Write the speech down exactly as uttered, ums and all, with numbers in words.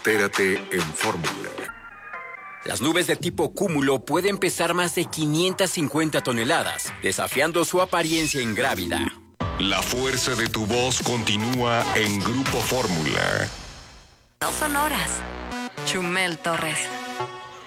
Entérate en Fórmula. Las nubes de tipo cúmulo pueden pesar más de quinientas cincuenta toneladas, desafiando su apariencia ingrávida. La fuerza de tu voz continúa en Grupo Fórmula. No son horas. Chumel Torres.